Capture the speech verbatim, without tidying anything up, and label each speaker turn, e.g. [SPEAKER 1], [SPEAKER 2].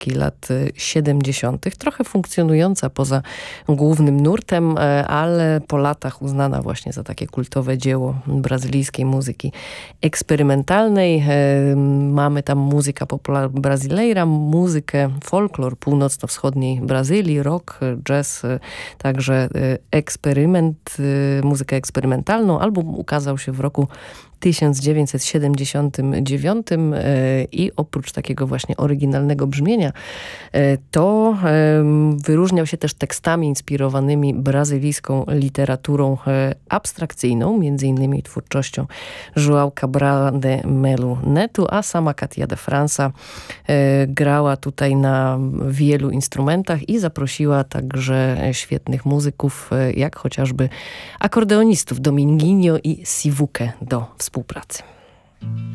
[SPEAKER 1] początki lat siedemdziesiątych, trochę funkcjonująca poza głównym nurtem, ale po latach uznana właśnie za takie kultowe dzieło brazylijskiej muzyki eksperymentalnej. Mamy tam muzyka popular brasileira, muzykę folklor północno-wschodniej Brazylii, rock, jazz, także eksperyment, muzykę eksperymentalną. Album ukazał się w roku tysiąc dziewięćset siedemdziesiątym dziewiątym i oprócz takiego właśnie oryginalnego brzmienia, to wyróżniał się też tekstami inspirowanymi brazylijską literaturą abstrakcyjną, między innymi twórczością João Cabral de Melo Neto, a sama Katia de França grała tutaj na wielu instrumentach i zaprosiła także świetnych muzyków, jak chociażby akordeonistów Dominguinho i Sivukę do współpracy.